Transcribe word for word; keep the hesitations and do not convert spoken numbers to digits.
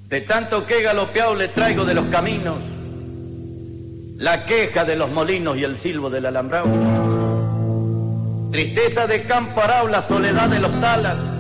De tanto que he galopeado le traigo de los caminos la queja de los molinos y el silbo del alambrado. Tristeza de campo arao, la soledad de los talas,